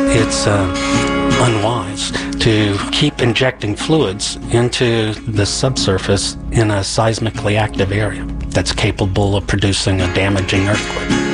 it's unwise to keep injecting fluids into the subsurface in a seismically active area that's capable of producing a damaging earthquake.